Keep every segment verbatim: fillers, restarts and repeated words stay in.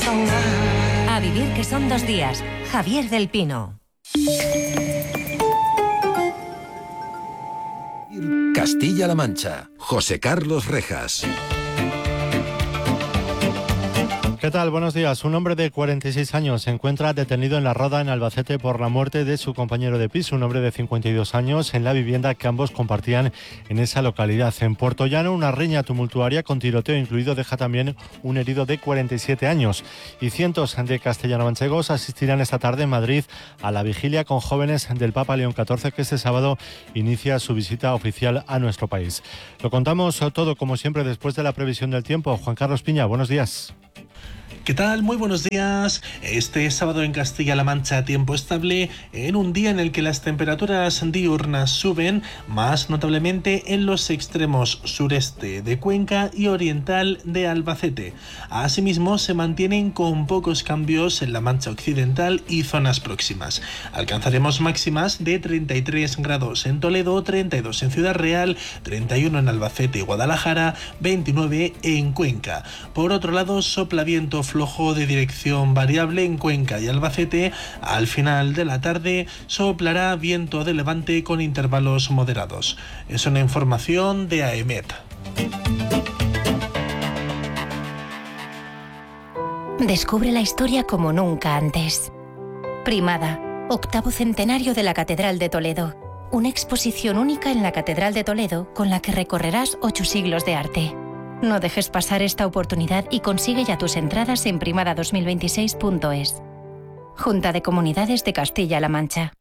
A vivir que son dos días. Javier del Pino. Castilla-La Mancha. José Carlos Rejas. ¿Qué tal? Buenos días. Un hombre de cuarenta y seis años se encuentra detenido en La Roda, en Albacete, por la muerte de su compañero de piso, un hombre de cincuenta y dos años, en la vivienda que ambos compartían en esa localidad. En Puerto Llano, una riña tumultuaria con tiroteo incluido deja también un herido de cuarenta y siete años. Y cientos de castellano-manchegos asistirán esta tarde en Madrid a la vigilia con jóvenes del Papa León catorce, que este sábado inicia su visita oficial a nuestro país. Lo contamos todo, como siempre, después de la previsión del tiempo. Juan Carlos Piña, buenos días. ¿Qué tal? Muy buenos días. Este sábado en Castilla-La Mancha, tiempo estable en un día en el que las temperaturas diurnas suben, más notablemente en los extremos sureste de Cuenca y oriental de Albacete. Asimismo, se mantienen con pocos cambios en la Mancha Occidental y zonas próximas. Alcanzaremos máximas de treinta y tres grados en Toledo, treinta y dos en Ciudad Real, treinta y uno en Albacete y Guadalajara, veintinueve en Cuenca. Por otro lado, sopla viento flojo de dirección variable en Cuenca y Albacete. Al final de la tarde soplará viento de levante con intervalos moderados. Es una información de AEMET. Descubre la historia como nunca antes. Primada, octavo centenario de la Catedral de Toledo. Una exposición única en la Catedral de Toledo con la que recorrerás ocho siglos de arte. No dejes pasar esta oportunidad y consigue ya tus entradas en primada dos mil veintiséis punto es. Junta de Comunidades de Castilla-La Mancha.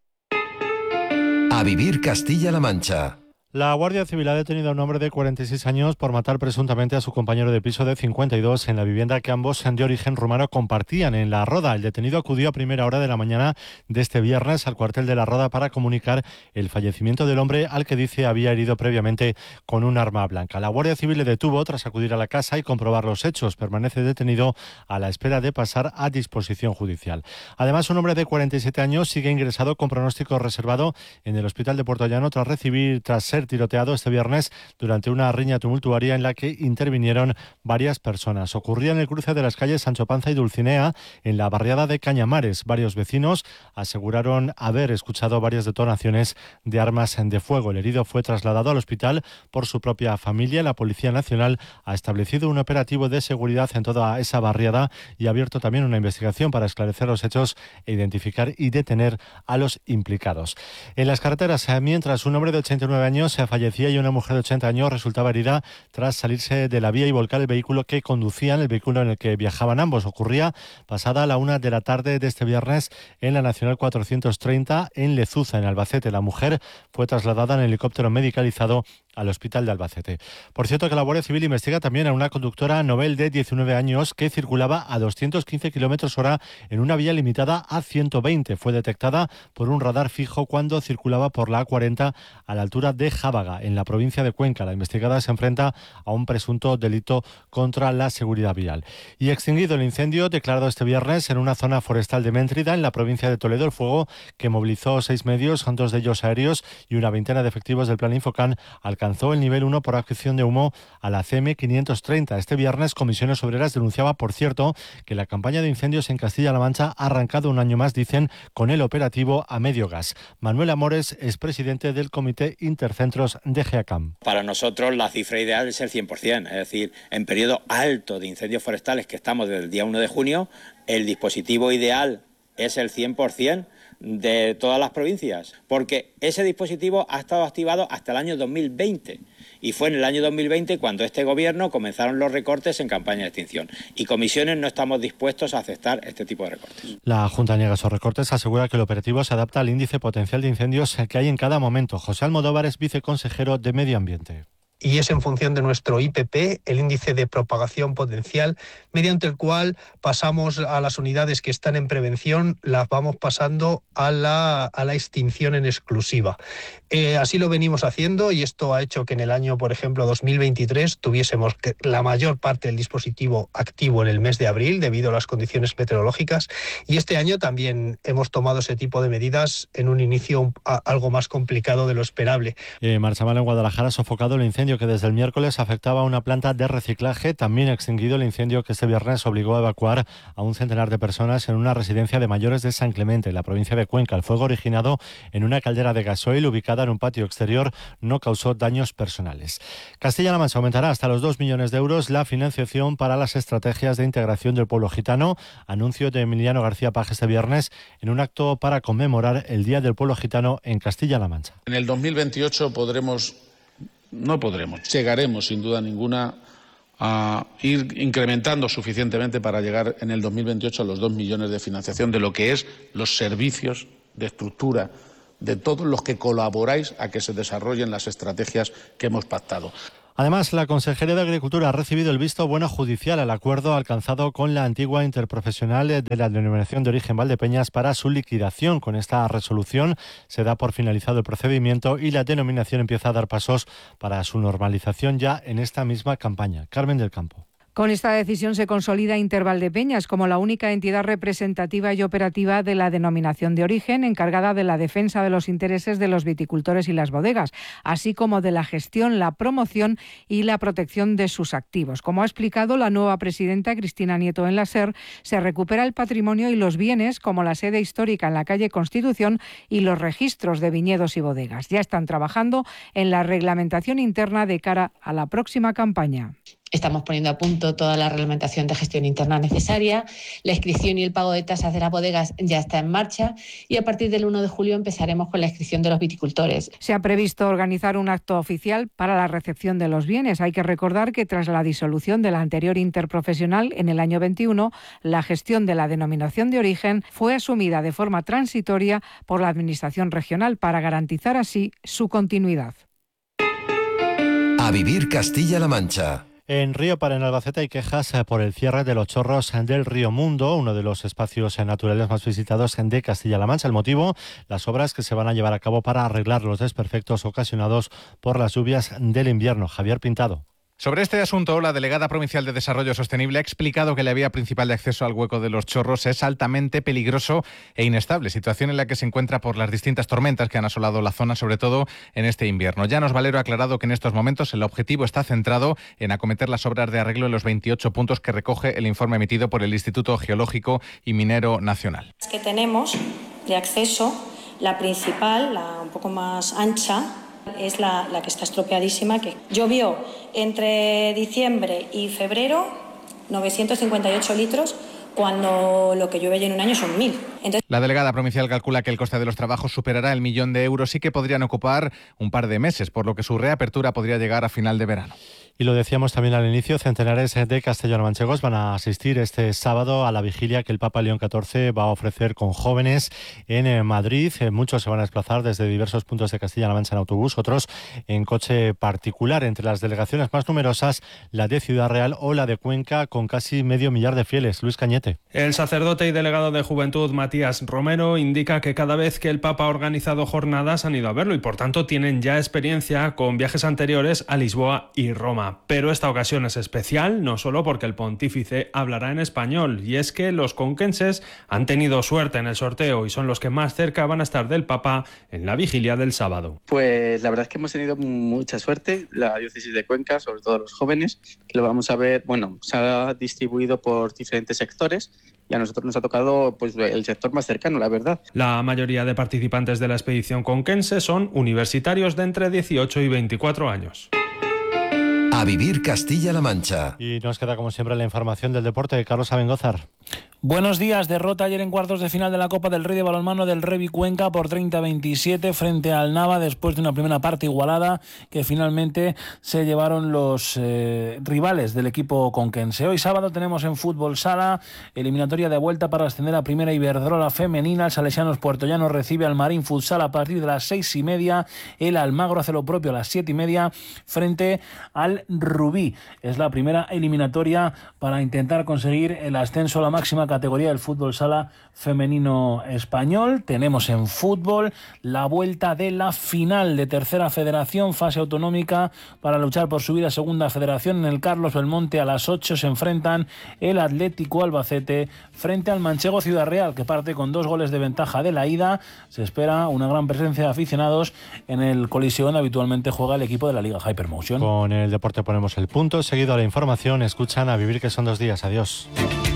A vivir Castilla-La Mancha. La Guardia Civil ha detenido a un hombre de cuarenta y seis años por matar presuntamente a su compañero de piso de cincuenta y dos en la vivienda que ambos, de origen rumano, compartían en La Roda. El detenido acudió a primera hora de la mañana de este viernes al cuartel de La Roda para comunicar el fallecimiento del hombre, al que dice había herido previamente con un arma blanca. La Guardia Civil le detuvo tras acudir a la casa y comprobar los hechos. Permanece detenido a la espera de pasar a disposición judicial. Además, un hombre de cuarenta y siete años sigue ingresado con pronóstico reservado en el hospital de Puerto Llano tras recibir, tras ser tiroteado este viernes durante una riña tumultuaria en la que intervinieron varias personas. Ocurría en el cruce de las calles Sancho Panza y Dulcinea, en la barriada de Cañamares. Varios vecinos aseguraron haber escuchado varias detonaciones de armas de fuego. El herido fue trasladado al hospital por su propia familia. La Policía Nacional ha establecido un operativo de seguridad en toda esa barriada y ha abierto también una investigación para esclarecer los hechos e identificar y detener a los implicados. En las carreteras, mientras un hombre de ochenta y nueve años se fallecía y una mujer de ochenta años resultaba herida tras salirse de la vía y volcar el vehículo que conducían, el vehículo en el que viajaban ambos. Ocurría pasada la una de la tarde de este viernes en la Nacional cuatrocientos treinta en Lezuza, en Albacete. La mujer fue trasladada en helicóptero medicalizado al hospital de Albacete. Por cierto, que la Guardia Civil investiga también a una conductora novel de diecinueve años que circulaba a doscientos quince kilómetros hora en una vía limitada a ciento veinte. Fue detectada por un radar fijo cuando circulaba por la A cuarenta a la altura de Jábaga, en la provincia de Cuenca. La investigada se enfrenta a un presunto delito contra la seguridad vial. Y extinguido el incendio declarado este viernes en una zona forestal de Méntrida, en la provincia de Toledo, el fuego que movilizó seis medios, dos de ellos aéreos y una veintena de efectivos del Plan Infocan, alcanzó el nivel uno por adquisición de humo a la C M quinientos treinta. Este viernes, Comisiones Obreras denunciaba, por cierto, que la campaña de incendios en Castilla-La Mancha ha arrancado un año más, dicen, con el operativo a medio gas. Manuel Amores es presidente del Comité Intercentros de GEACAM. Para nosotros la cifra ideal es el cien por ciento, es decir, en periodo alto de incendios forestales, que estamos desde el día uno de junio, el dispositivo ideal es el cien por ciento de todas las provincias, porque ese dispositivo ha estado activado hasta el año dos mil veinte y fue en el año dos mil veinte cuando este gobierno comenzaron los recortes en campaña de extinción, y Comisiones no estamos dispuestos a aceptar este tipo de recortes. La Junta niega esos recortes, asegura que el operativo se adapta al índice potencial de incendios que hay en cada momento. José Almodóvar es viceconsejero de Medio Ambiente. Y es en función de nuestro I P P, el índice de propagación potencial, mediante el cual pasamos a las unidades que están en prevención, las vamos pasando a la, a la extinción en exclusiva. Eh, así lo venimos haciendo, y esto ha hecho que en el año, por ejemplo, dos mil veintitrés, tuviésemos la mayor parte del dispositivo activo en el mes de abril, debido a las condiciones meteorológicas, y este año también hemos tomado ese tipo de medidas en un inicio a, algo más complicado de lo esperable. Eh, Marchamal, en Guadalajara, ha sofocado el incendio incendio que desde el miércoles afectaba a una planta de reciclaje, también extinguido el incendio que este viernes obligó a evacuar a un centenar de personas en una residencia de mayores de San Clemente, en la provincia de Cuenca. El fuego, originado en una caldera de gasoil ubicada en un patio exterior, no causó daños personales. Castilla-La Mancha aumentará hasta los dos millones de euros la financiación para las estrategias de integración del pueblo gitano. Anuncio de Emiliano García Paje este viernes en un acto para conmemorar el Día del Pueblo Gitano en Castilla-La Mancha. En el dos mil veintiocho podremos, no podremos, llegaremos sin duda ninguna a ir incrementando suficientemente para llegar en el dos mil veintiocho a los dos millones de financiación de lo que es los servicios de estructura de todos los que colaboráis a que se desarrollen las estrategias que hemos pactado. Además, la Consejería de Agricultura ha recibido el visto bueno judicial al acuerdo alcanzado con la antigua interprofesional de la denominación de origen Valdepeñas para su liquidación. Con esta resolución se da por finalizado el procedimiento y la denominación empieza a dar pasos para su normalización ya en esta misma campaña. Carmen del Campo. Con esta decisión se consolida Intervaldepeñas como la única entidad representativa y operativa de la denominación de origen, encargada de la defensa de los intereses de los viticultores y las bodegas, así como de la gestión, la promoción y la protección de sus activos. Como ha explicado la nueva presidenta Cristina Nieto en la SER, se recupera el patrimonio y los bienes, como la sede histórica en la calle Constitución y los registros de viñedos y bodegas. Ya están trabajando en la reglamentación interna de cara a la próxima campaña. Estamos poniendo a punto toda la reglamentación de gestión interna necesaria. La inscripción y el pago de tasas de las bodegas ya está en marcha y a partir del uno de julio empezaremos con la inscripción de los viticultores. Se ha previsto organizar un acto oficial para la recepción de los bienes. Hay que recordar que tras la disolución de la anterior interprofesional en el año veintiuno, la gestión de la denominación de origen fue asumida de forma transitoria por la Administración regional para garantizar así su continuidad. A vivir Castilla-La Mancha. En Río Para, en Albacete, hay quejas por el cierre de los chorros del Río Mundo, uno de los espacios naturales más visitados de Castilla-La Mancha. El motivo, las obras que se van a llevar a cabo para arreglar los desperfectos ocasionados por las lluvias del invierno. Javier Pintado. Sobre este asunto, la delegada provincial de Desarrollo Sostenible ha explicado que la vía principal de acceso al hueco de los chorros es altamente peligroso e inestable, situación en la que se encuentra por las distintas tormentas que han asolado la zona, sobre todo en este invierno. Llanos Valero ha aclarado que en estos momentos el objetivo está centrado en acometer las obras de arreglo en los veintiocho puntos que recoge el informe emitido por el Instituto Geológico y Minero Nacional. Que tenemos de acceso, la principal, la un poco más ancha, es la, la que está estropeadísima, que llovió entre diciembre y febrero novecientos cincuenta y ocho litros, cuando lo que llueve en un año son mil. Entonces... La delegada provincial calcula que el coste de los trabajos superará el millón de euros y que podrían ocupar un par de meses, por lo que su reapertura podría llegar a final de verano. Y lo decíamos también al inicio, centenares de castellano-manchegos van a asistir este sábado a la vigilia que el Papa León catorce va a ofrecer con jóvenes en Madrid. Muchos se van a desplazar desde diversos puntos de Castilla-La Mancha en autobús, otros en coche particular. Entre las delegaciones más numerosas, la de Ciudad Real o la de Cuenca, con casi medio millar de fieles. Luis Cañete. El sacerdote y delegado de Juventud, Matías Romero, indica que cada vez que el Papa ha organizado jornadas han ido a verlo y por tanto tienen ya experiencia con viajes anteriores a Lisboa y Roma. Pero esta ocasión es especial, no solo porque el pontífice hablará en español, y es que los conquenses han tenido suerte en el sorteo y son los que más cerca van a estar del Papa en la vigilia del sábado. Pues la verdad es que hemos tenido mucha suerte, la diócesis de Cuenca, sobre todo los jóvenes, lo vamos a ver, bueno, se ha distribuido por diferentes sectores y a nosotros nos ha tocado pues el sector más cercano, la verdad. La mayoría de participantes de la expedición conquense son universitarios de entre dieciocho y veinticuatro años. A vivir Castilla-La Mancha. Y nos queda como siempre la información del deporte de Carlos Abengózar. Buenos días. Derrota ayer en cuartos de final de la Copa del Rey de balonmano del Revi Cuenca por treinta a veintisiete frente al Nava, después de una primera parte igualada que finalmente se llevaron los eh, rivales del equipo conquense. Hoy sábado tenemos en fútbol sala eliminatoria de vuelta para ascender a Primera Iberdrola femenina. El Salesianos Puertollano recibe al Marín Futsal a partir de las seis y media. El Almagro hace lo propio a las siete y media frente al Rubí. Es la primera eliminatoria para intentar conseguir el ascenso a la máxima categoría del fútbol sala femenino español. Tenemos en fútbol la vuelta de la final de Tercera Federación, fase autonómica, para luchar por subir a Segunda Federación. En el Carlos Belmonte a las ocho se enfrentan el Atlético Albacete frente al Manchego Ciudad Real, que parte con dos goles de ventaja de la ida. Se espera una gran presencia de aficionados en el Coliseo donde habitualmente juega el equipo de la Liga Hypermotion. Con el deporte ponemos el punto. Seguido a la información, escuchan A Vivir, que son dos días. Adiós.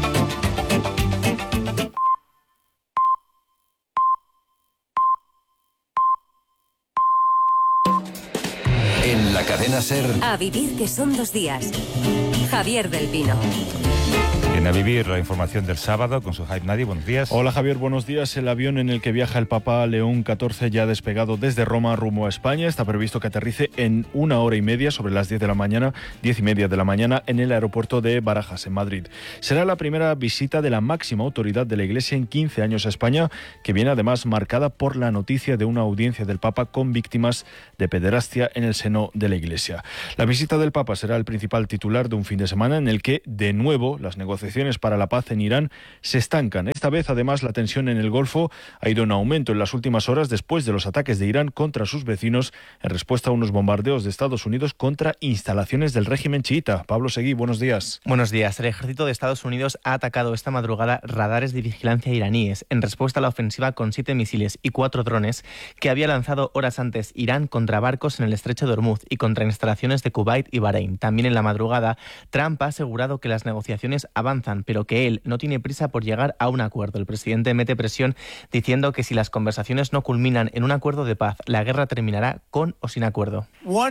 En la cadena SER. A Vivir, que son dos días. Javier del Pino. En A Vivir, la información del sábado con su Hype Nadie. Buenos días. Hola Javier, buenos días. El avión en el que viaja el Papa León catorce ya ha despegado desde Roma rumbo a España. Está previsto que aterrice en una hora y media, sobre las diez de la mañana, diez y media de la mañana, en el aeropuerto de Barajas, en Madrid. Será la primera visita de la máxima autoridad de la Iglesia en quince años a España, que viene además marcada por la noticia de una audiencia del Papa con víctimas de pederastia en el seno de la Iglesia. La visita del Papa será el principal titular de un fin de semana en el que, de nuevo, las negociaciones para la paz en Irán se estancan. Esta vez, además, la tensión en el Golfo ha ido en aumento en las últimas horas después de los ataques de Irán contra sus vecinos en respuesta a unos bombardeos de Estados Unidos contra instalaciones del régimen chiita. Pablo Seguí, buenos días. Buenos días. El ejército de Estados Unidos ha atacado esta madrugada radares de vigilancia iraníes en respuesta a la ofensiva con siete misiles y cuatro drones que había lanzado horas antes Irán contra barcos en el estrecho de Hormuz y contra instalaciones de Kuwait y Bahrein. También en la madrugada, Trump ha asegurado que las negociaciones avanzan, pero que él no tiene prisa por llegar a un acuerdo. El presidente mete presión diciendo que si las conversaciones no culminan en un acuerdo de paz, la guerra terminará con o sin acuerdo.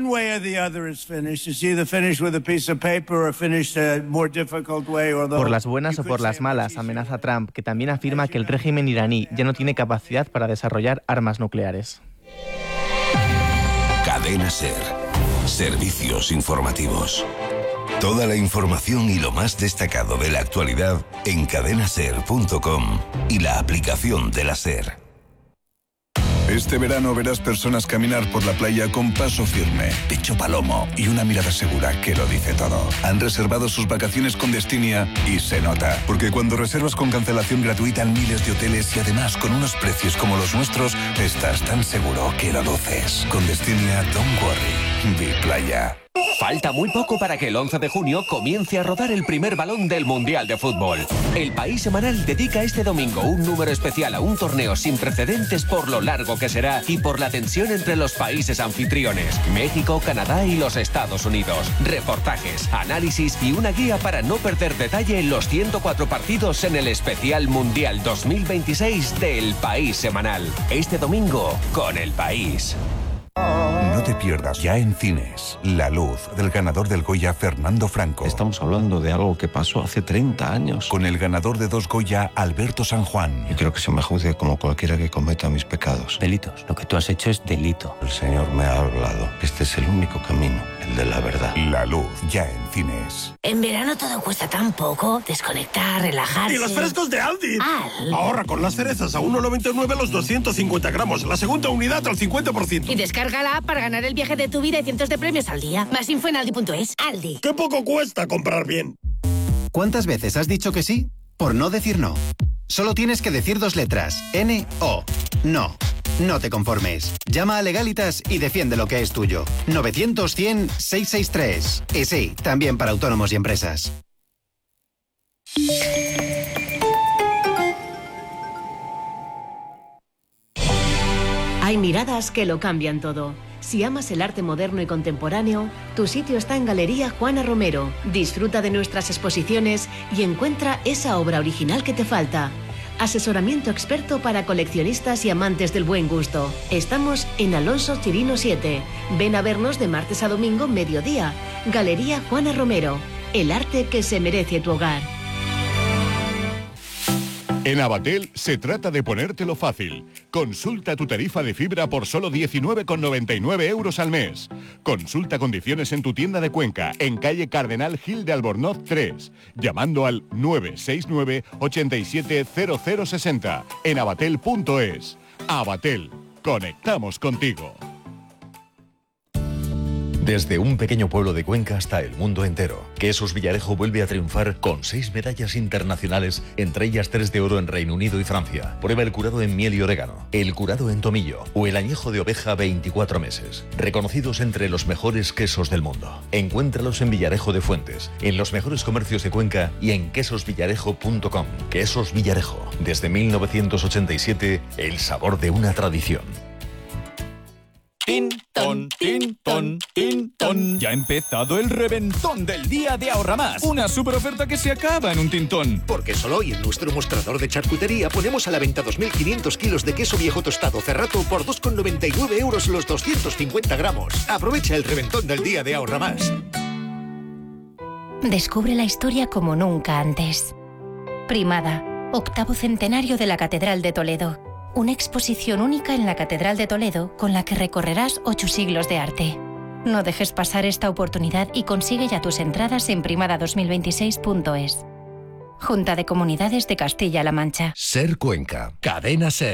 Por las buenas o por las malas, amenaza Trump, que también afirma que el régimen iraní ya no tiene capacidad para desarrollar armas nucleares. Cadena SER. Servicios informativos. Toda la información y lo más destacado de la actualidad en cadena ser punto com y la aplicación de la SER. Este verano verás personas caminar por la playa con paso firme, pecho palomo y una mirada segura que lo dice todo. Han reservado sus vacaciones con Destinia y se nota. Porque cuando reservas con cancelación gratuita en miles de hoteles y además con unos precios como los nuestros, estás tan seguro que lo luces. Con Destinia, don't worry. Di playa. Falta muy poco para que el once de junio comience a rodar el primer balón del Mundial de Fútbol. El País Semanal dedica este domingo un número especial a un torneo sin precedentes por lo largo que será y por la tensión entre los países anfitriones, México, Canadá y los Estados Unidos. Reportajes, análisis y una guía para no perder detalle en los ciento cuatro partidos en el especial Mundial dos mil veintiséis del País Semanal. Este domingo con El País. No te pierdas ya en cines La Luz, del ganador del Goya Fernando Franco. Estamos hablando de algo que pasó hace treinta años. Con el ganador de dos Goya, Alberto San Juan. Yo quiero que se me juzgue como cualquiera que cometa mis pecados. Delitos. Lo que tú has hecho es delito. El Señor me ha hablado. Este es el único camino, el de la verdad. La Luz, ya en cines. En verano todo cuesta tan poco. Desconectar, relajarse. ¡Y los frescos de Aldi! Aldi. Ahorra con las cerezas a uno noventa y nueve los doscientos cincuenta gramos. La segunda unidad al cincuenta por ciento. Y descarga la app para ganar el viaje de tu vida y cientos de premios al día. Más info en aldi punto es. Aldi. ¡Qué poco cuesta comprar bien! ¿Cuántas veces has dicho que sí por no decir no? Solo tienes que decir dos letras. N O. No. No te conformes. Llama a Legalitas y defiende lo que es tuyo. novecientos cien seiscientos sesenta y tres. Y sí, también para autónomos y empresas. Hay miradas que lo cambian todo. Si amas el arte moderno y contemporáneo, tu sitio está en Galería Juana Romero. Disfruta de nuestras exposiciones y encuentra esa obra original que te falta. Asesoramiento experto para coleccionistas y amantes del buen gusto. Estamos en Alonso Chirino siete. Ven a vernos de martes a domingo, mediodía. Galería Juana Romero. El arte que se merece tu hogar. En Abatel se trata de ponértelo fácil. Consulta tu tarifa de fibra por solo diecinueve con noventa y nueve euros al mes. Consulta condiciones en tu tienda de Cuenca, en calle Cardenal Gil de Albornoz tres, llamando al nueve seis nueve, ocho siete cero cero seis cero en abatel punto es. Abatel, conectamos contigo. Desde un pequeño pueblo de Cuenca hasta el mundo entero, Quesos Villarejo vuelve a triunfar con seis medallas internacionales, entre ellas tres de oro en Reino Unido y Francia. Prueba el curado en miel y orégano, el curado en tomillo o el añejo de oveja veinticuatro meses. Reconocidos entre los mejores quesos del mundo. Encuéntralos en Villarejo de Fuentes, en los mejores comercios de Cuenca y en quesos villarejo punto com. Quesos Villarejo, desde mil novecientos ochenta y siete, el sabor de una tradición. Tin, ton, tin, ton, tin, ton. Ya ha empezado el reventón del día de Ahorra Más. Una super oferta que se acaba en un tintón. Porque solo hoy en nuestro mostrador de charcutería ponemos a la venta dos mil quinientos kilos de queso viejo tostado Cerrato por dos con noventa y nueve euros los doscientos cincuenta gramos. Aprovecha el reventón del día de Ahorra Más. Descubre la historia como nunca antes. Primada, octavo centenario de la Catedral de Toledo. Una exposición única en la Catedral de Toledo con la que recorrerás ocho siglos de arte. No dejes pasar esta oportunidad y consigue ya tus entradas en primada dos mil veintiséis punto es. Junta de Comunidades de Castilla-La Mancha. Ser Cuenca, Cadena Ser.